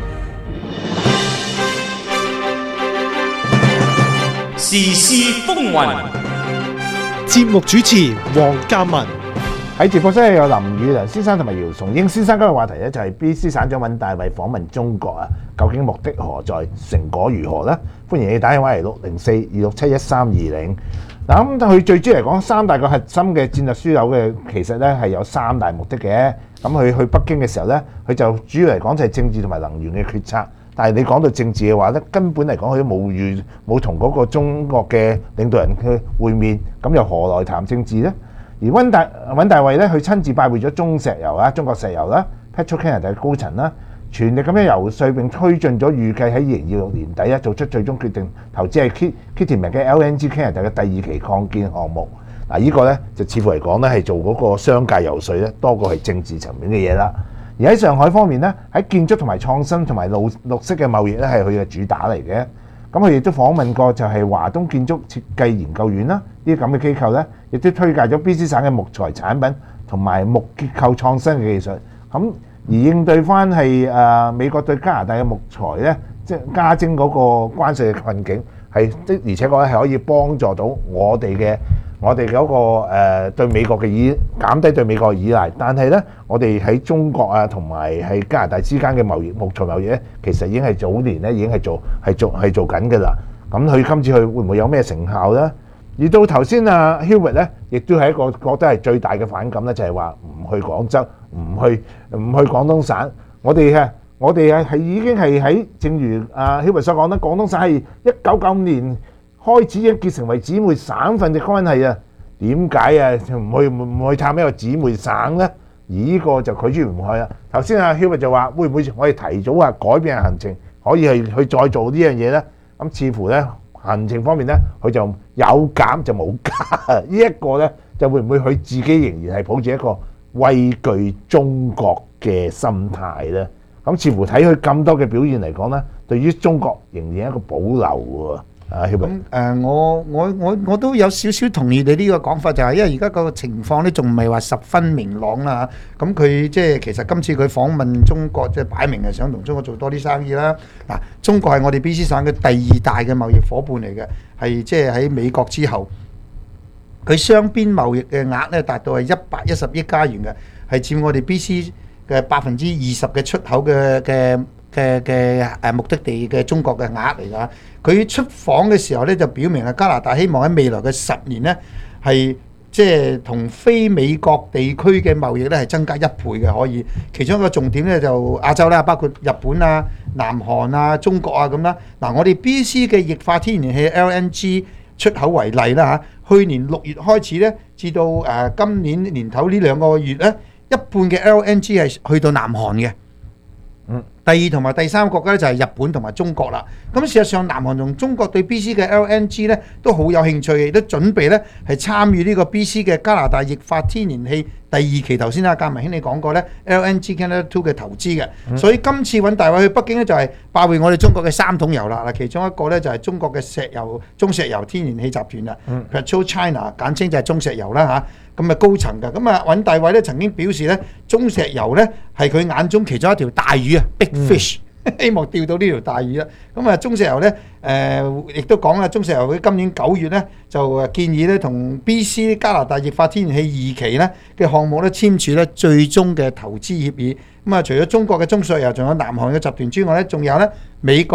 時事風雲， 節目主持黃嘉文。 喺直播室有林宇良先生同埋姚崇英先生。今日話題咧就係 B C 省長尹大衛訪問中國啊，究竟目的何在，成果如何呢？歡迎你打電話嚟六零四二六七一三二零。嗱，咁佢最主要嚟講，三大個核心嘅戰略樞紐嘅，其實咧係有三大目的嘅。咁佢去北京嘅時候咧，佢就主要嚟講就係政治同埋能源嘅決策。但係你講到政治嘅話咧，根本嚟講佢都冇預冇同嗰個中國嘅領導人去會面，咁又何來談政治呢？而溫大尹大衛咧，佢親自拜會咗中石油啊、中國石油啦、Petro-Canada 嘅高層啦，全力咁樣游說並推進咗，預計喺二零二六年底啊做出最終決定，投資係 Kitimat 嘅 L N G Canada 嘅第二期擴建項目。嗱，呢個咧就似乎嚟講咧係做嗰個商界游說咧，多過係政治層面嘅嘢啦。而喺上海方面咧，喺建築同埋創新同埋綠綠色嘅貿易咧係佢嘅主打嚟嘅。咁佢亦都訪問過就係華東建築設計研究院啦，呢啲咁嘅機構咧，亦都推介咗 B C 省嘅木材產品同埋木結構創新嘅技術。咁而應對翻係誒美國對加拿大嘅木材咧，即係加徵嗰個關稅嘅困境，係的而且確咧係可以幫助到我哋嘅。我哋嗰個誒對美國嘅依減低對美國嘅依賴，但係咧，我哋喺中國啊同埋喺加拿大之間嘅貿易木材貿易咧，其實已經係早年咧已經係做係做係做緊嘅啦。咁佢今次去會唔會有咩成效咧？而到頭先啊 Hubert 咧，亦都係一個覺得係最大嘅反感咧，就係話唔去廣州，唔去唔去廣東省。我哋啊，我哋啊係已經係喺正如啊 Hubert 所講咧，廣東省係一九九五年開始已經結成為姊妹省份嘅關係啊，點解啊唔去唔去探一個姊妹省呢？而呢個就拒絕唔去啦。頭先阿 Hubert 就話會唔會我哋提早啊改變行程，可以去去再做呢樣嘢呢？咁似乎呢行程方面呢，佢就有減就冇加。呢一個呢就會唔會佢自己仍然係抱住一個畏懼中國嘅心態呢？咁似乎睇佢咁多嘅表現嚟講呢，對於中國仍然係一個保留喎。 咁誒、呃，我我我我都有少少同意你呢個講法，就係因為而家個情況咧，仲唔係話十分明朗啦。咁佢即係其實今次佢訪問中國，即係擺明係想同中國做多啲生意啦。嗱，中國係我哋 B C 省嘅第二大嘅貿易夥伴嚟嘅，係即係喺美國之後，佢雙邊貿易嘅額咧達到係一百一十億加元嘅，係佔我哋 B C 嘅百分之二十嘅出口嘅嘅嘅嘅誒目的地嘅中國嘅額嚟㗎。佢出訪嘅時候咧，就表明係加拿大希望喺未來嘅十年咧，係即係同非美國地區嘅貿易咧係增加一倍嘅可以。其中一個重點咧就亞洲啦，包括日本啊、南韓啊、中國啊咁啦。嗱，我哋 B C 嘅液化天然氣 L N G 出口為例啦嚇，去年六月開始咧，至到誒今年年頭呢兩個月咧，一半嘅 L N G 係去到南韓嘅。嗯，第二同埋第三個國家咧就係日本同埋中國啦。咁事實上，南韓同中國對 B C 嘅 L N G 咧都好有興趣，亦都準備咧係參與呢個 B C 嘅加拿大液化天然氣第二期。頭先阿鑑文兄你講過咧 L N G Canada Two 嘅投資嘅，嗯、所以今次揾大衛去北京咧就係拜會我哋中國嘅三桶油啦。嗱，其中一個咧就係中國嘅石油中石油天然氣集團啦、嗯、，PetroChina 簡稱就係中石油啦嚇。咁啊高層㗎，咁啊尹大衛咧曾經表示咧，中石油咧係佢眼中其中一條大魚啊 ，big fish，、嗯、希望釣到呢條大魚啦。咁啊中石油咧，誒、呃、亦都講啦，中石油佢今年九月咧就建議咧同 B C 加拿大液化天然氣二期咧嘅項目咧簽署咧最終嘅投資協議。咁啊除咗中國嘅中石油，仲有南韓嘅集團之外咧，仲有咧美國、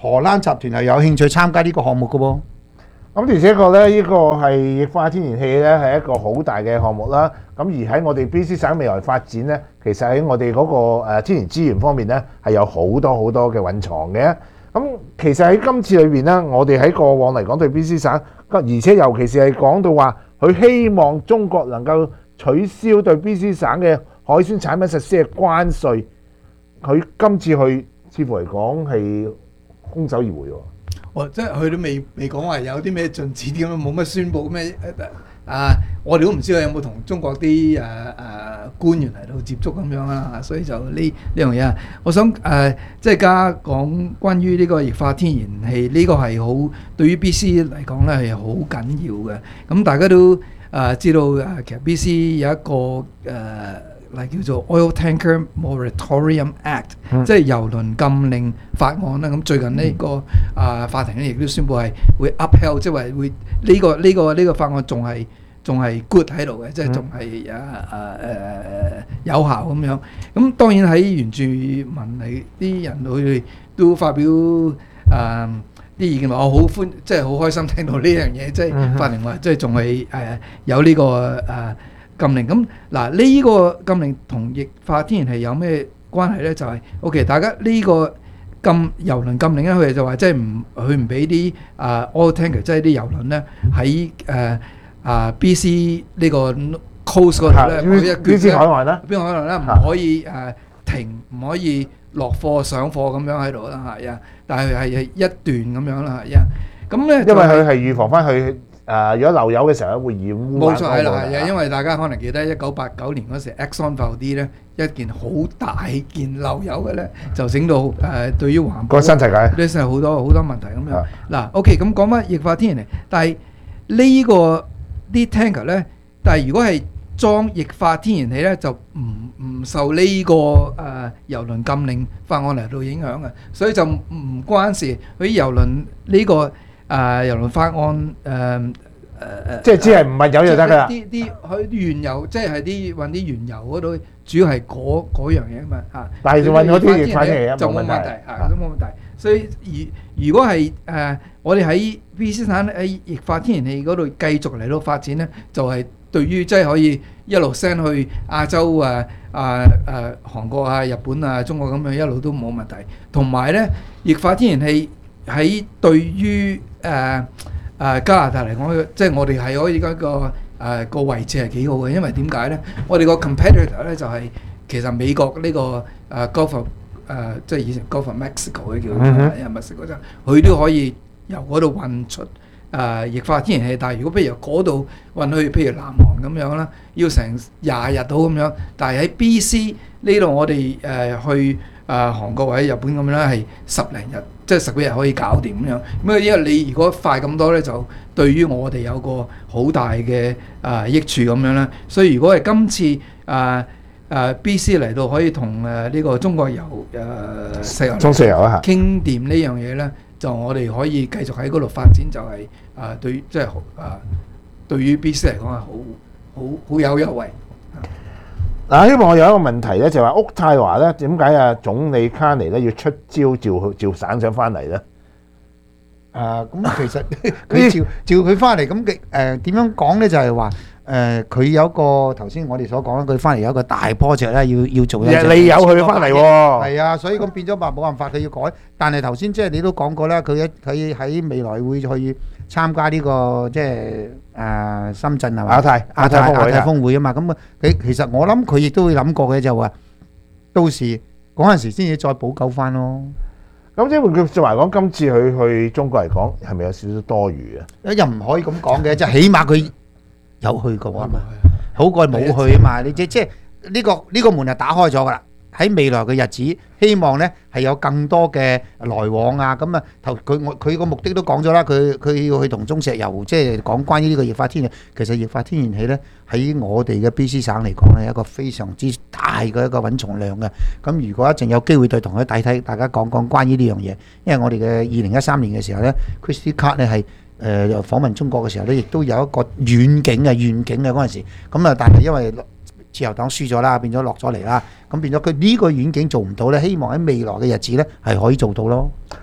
荷蘭集團係有興趣參加呢個項目嘅喎。 咁而且確咧，呢個係液化天然氣咧係一個好大嘅項目啦。咁而喺我哋 B C 省未來發展咧，其實喺我哋嗰個誒天然資源方面咧係有好多好多嘅蘊藏嘅。咁其實喺今次裏邊咧，我哋喺過往嚟講對 B C 省，而且尤其是係講到話，佢希望中國能夠取消對 B C 省嘅海鮮產品實施嘅關稅，佢今次去似乎嚟講係空手而回喎。 哦，即係佢都未未講話有啲咩進展咁樣，冇乜宣佈咩啊！我哋都唔知佢有冇同中國啲誒誒官員嚟到接觸咁樣啦，所以就呢呢樣嘢啊，我想誒、呃、即係加講關於呢個液化天然氣呢、呢個係好對於 B C 嚟講咧係好緊要嘅。咁大家都誒、呃、知道誒，其實 B C 有一個誒。呃嚟叫做 Oil Tanker Moratorium Act，、嗯、即係油輪禁令法案啦。咁最近呢、呢個、嗯、啊法庭咧亦都宣布係會 upheld， 即係話會呢、呢個呢、呢個呢、呢個法案仲係仲係 good 喺度嘅，即係仲係啊啊誒有效咁樣。咁當然喺原住民嚟啲人佢哋都發表啊啲意見話，我好歡即係好開心聽到呢樣嘢，即係法庭話即係仲係誒有呢、呢個啊。禁令咁嗱，呢個禁令同液化天然氣有咩關係咧？就係 OK， 大家呢個禁油輪禁令咧，佢哋就話即係唔佢唔俾啲啊 oil tanker， 即係啲油輪咧喺誒啊 B C 呢個 coast 嗰度咧 ，B C 海岸啦， 邊個海岸咧唔可以誒停，唔可以落貨上貨咁樣喺度啦，係啊，但係係一段咁樣啦，係啊，咁咧因為佢係預防翻佢。誒、呃，如果漏油嘅時候會染污。 冇錯係啦，係啊，因為大家可能記得一九八九年嗰時 Exxon Valdez 咧一件好大件漏油嘅咧，就整到誒、呃、對於環保個新世界呢係好多好多問題咁樣。嗱 ，OK， 咁講翻液化天然氣，但係呢個啲 tanker 咧，但係如果係裝液化天然氣咧，就唔唔受呢、這個誒、呃、油輪禁令法案嚟到影響嘅，所以就唔關事。佢油輪呢、這個。誒油輪法案誒誒誒， 即係只係唔係油就得㗎啦。 啲啲佢原油即係啲運啲原油嗰度，主要係嗰嗰樣嘢嘛嚇。 但係運嗰啲液化天然氣就冇問題嚇，都冇問題。所以如如果係誒、呃、我哋喺 B C 省喺液化天然氣嗰度繼續嚟到發展咧，就係、是、對於即係可以一路 send 去亞洲啊啊誒韓國啊、日本啊、中國咁樣一路都冇問題。同埋咧，液化天然氣喺對於誒誒、呃呃、加拿大嚟講，即係我哋係可以嗰、嗰個誒、呃、個位置係幾好嘅，因為點解咧？我哋個 competitor 咧就係、係、其實美國呢、呢個誒、呃、Gulf of 誒即係以前 Gulf of Mexico 嘅叫做，因為墨西哥就佢都可以由嗰度運出誒、呃、液化天然氣，但係如果譬如由嗰度運去譬如南韓咁樣啦，要成廿日到咁樣，但係喺 B C 呢度我哋誒、呃、去。誒、呃、韓國或者日本咁樣咧，係十零日，即係十幾日可以搞掂咁樣。咁啊，因為你如果快咁多咧，就對於我哋有個好大嘅誒、呃、益處咁樣啦。所以如果係今次誒誒、呃呃、B C 嚟到可以同誒呢個中國油誒、呃、石油中石油啊， 傾掂呢樣嘢咧，就我哋可以繼續喺嗰度發展，就係、是、誒、呃、對即係誒對於 B C 嚟講係好好好有優惠。 嗱，希望我有一個問題咧，就係話渥太華咧點解啊總理卡尼咧要出招召佢召省長翻嚟咧？ 啊，咁其實佢召召佢翻嚟咁嘅誒點樣講咧？就係話誒佢有一個頭先我哋所講啦，佢翻嚟有一個大 project 咧，要要做。 你有佢翻嚟喎？ 係啊，所以咁變咗話冇辦法，佢要改。但係頭先即係你都講過啦，佢一佢喺未來會去參加呢個即係誒深圳係嘛？ 亞太亞太亞太峰會啊嘛，咁啊佢其實我諗佢亦都會諗過嘅，就話到時嗰陣時先至再補救翻咯。 咁即係換句説話講，今次佢去中國嚟講係咪有少少多餘啊？ 又唔可以咁講嘅，即係起碼佢有去過啊嘛，好過冇去啊嘛。你即即係呢個呢個門係打開咗噶啦。喺未來嘅日子，希望咧係有更多嘅來往啊！咁啊，頭佢我佢個目的都講咗啦，佢佢要去同中石油即係講關於呢個液化天然氣。其實液化天然氣咧喺我哋嘅 B C 省嚟講咧，一個非常之大嘅一個蘊藏量嘅。咁如果一陣有機會對同佢睇睇，大家講講關於呢樣嘢，因為我哋嘅二零一三年嘅時候咧 ，Christy Card 咧係誒訪問中國嘅時候咧，亦都有一個遠景嘅願景嘅嗰陣時。咁啊，但係因為自由黨輸咗啦，變咗落咗嚟啦，咁變咗佢呢個遠景做唔到咧，希望喺未來嘅日子咧係可以做到咯。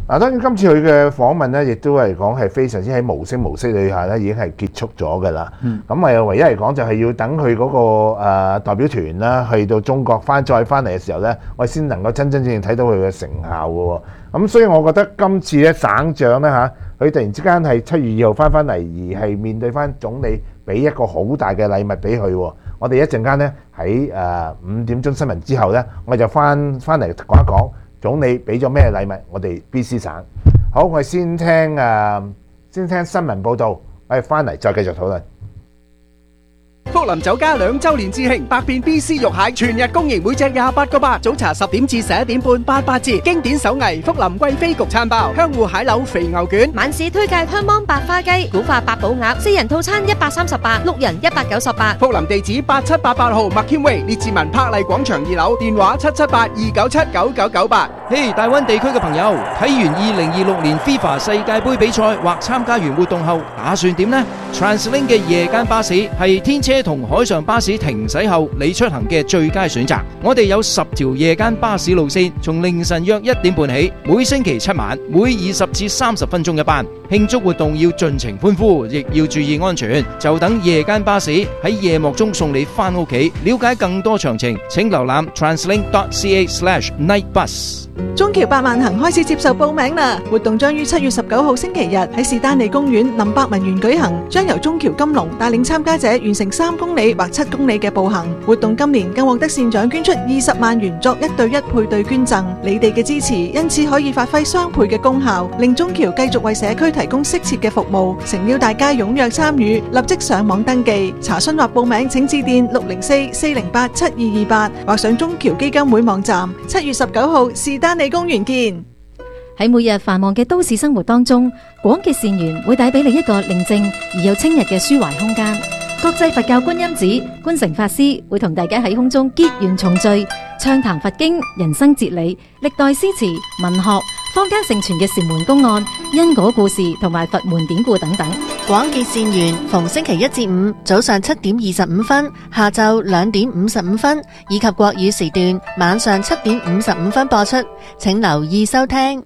嗱，當然今次佢嘅訪問咧，亦都係講係非常之喺無聲無息底下咧，已經係結束咗㗎啦。咁咪、嗯、唯一嚟講就係要等佢嗰、那個、呃、代表團啦，去到中國翻再翻嚟嘅時候咧，我先能夠真真正正睇到佢嘅成效嘅喎。咁所以我覺得今次咧省長咧嚇，佢突然之間係七月二號翻翻嚟，而係面對翻總理，俾一個好大嘅禮物俾佢喎。我哋一陣間咧喺誒五點鐘新聞之後咧，我就翻翻嚟講一講。總理俾咗咩禮物？我哋 B C 省好，我哋先聽誒、呃，先聽新聞報導，我哋翻嚟再繼續討論。 福林酒家兩週年致慶，百變 B C 肉蟹全日供應，每隻廿八個八。早茶十點至十一點半，八八折。經典手藝福林貴妃焗餐包，香芋蟹柳肥牛卷。 晚市推介香芒白花雞、古法八寶鴨，四人套餐一百三十八，六人一百九十八。 福林地址八七八八號麥謙威列治文柏麗廣場二樓，電話七七八二九七九九九八。 嘿，大灣地區嘅朋友，睇完二零二六年 FIFA 世界盃比賽或參加完活動後，打算點呢？ TransLink 嘅夜間巴士係天車同海上巴士停駛後你出行嘅最佳選擇。我哋有十條夜間巴士路線，從凌晨約一點半起，每星期七晚，每二十至三十分鐘一班。慶祝活動要盡情歡呼，亦要注意安全。就等夜間巴士喺夜幕中送你返屋企。了解更多詳情，請瀏覽 translink dot c a slash night bus。 中橋百萬行開始接受報名啦！活動將於七月十九號星期日喺士丹利公園林百文園舉行，將由中橋金龍帶領參加者完成三公里或七公里嘅步行。活動今年更獲得善長捐出二十萬元作一對一配對捐贈，你哋嘅支持因此可以發揮雙倍嘅功效，令中橋繼續為社區提供適切嘅服務。誠邀大家踴躍參與，立即上網登記查詢或報名，請致電六零四四零八七二二八或上中橋基金會網站。七月十九號士丹利公園見。 喺每日繁忙嘅都市生活當中，廣結善緣會帶俾你一個寧靜而又清逸嘅抒懷空間。國際佛教觀音寺觀誠法師會同大家喺空中結緣重聚，暢談佛經、人生哲理、歷代詩詞、文學、坊間盛傳嘅禪門公案、因果故事同埋佛門典故等等。廣結善緣，逢星期一至五早上七點二十五分、下晝兩點五十五分，以及國語時段晚上七點五十五分播出，請留意收聽。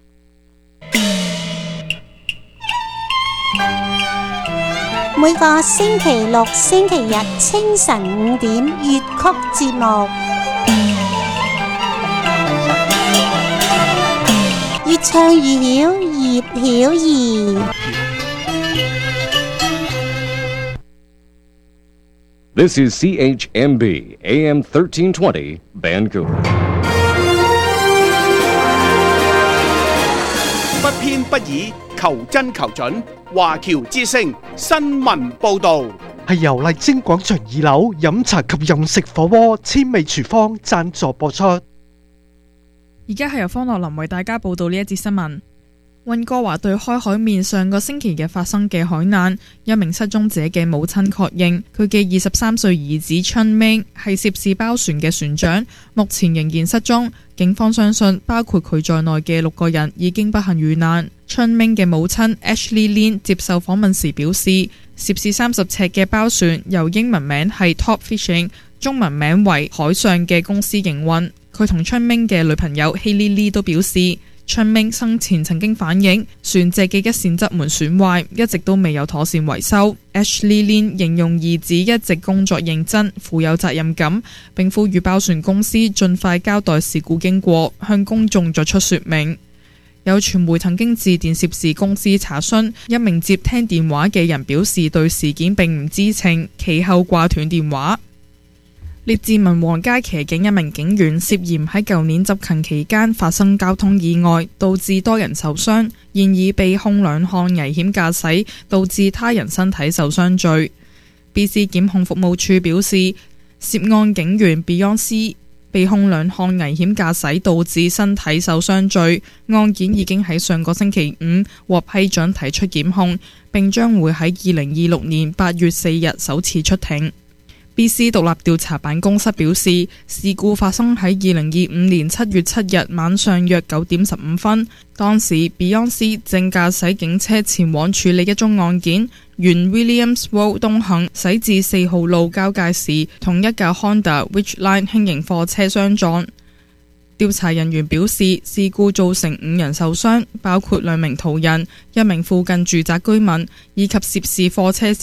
每個星期六、星期日清晨五點粵曲節目，越唱越曉，葉曉儀。 This is C H M B A M thirteen twenty Vancouver。 不偏不倚，求真求準。華僑之聲新聞報道， 係由麗晶廣場二樓飲茶及飲食火鍋千味廚房贊助播出。 而家係由方樂林為大家報道呢一節新聞。溫哥華對開海面上個星期日發生嘅海難，一名失蹤者嘅母親確認，佢嘅二十三歲兒子春明係涉事包船嘅船長，目前仍然失蹤。警方相信，包括佢在內嘅六個人已經不幸遇難。春明嘅母親 Ashley Lin 接受訪問時表示，涉事三十尺嘅包船由英文名係 Top Fishing， 中文名為海上嘅公司營運。佢同春明嘅女朋友 Hailey Lee 都表示，春明生前曾經反映船隻嘅一扇側門損壞，一直都未有妥善維修。Ashley Lin 形容兒子一直工作認真、富有責任感，並呼籲包船公司盡快交代事故經過，向公眾作出說明。有傳媒曾經致電涉事公司查詢，一名接聽電話嘅人表示對事件並唔知情，其後掛斷電話。列治文皇街騎警一名警員涉嫌喺舊年執勤期間發生交通意外，導致多人受傷，現已被控兩項危險駕駛導致他人身體受傷罪。B C 檢控服務處表示，涉案警員 Beyonce 被控兩項危險駕駛導致身體受傷罪，案件已經喺上個星期五獲批准提出檢控，並將會喺二零二六年八月四日首次出庭。B C 獨立調查辦公室表示，事故發生喺二零二五年七月七日晚上約九點十五分，當時 Beyonce 正駕駛警車前往處理一宗案件，沿 Williams Road 東行駛至四號路交界時，同一架 Honda Ridgeline 輕型貨車相撞。 調查人員表示，事故造成五人受傷，包括兩名途人、一名附近住宅居民以及涉事貨車司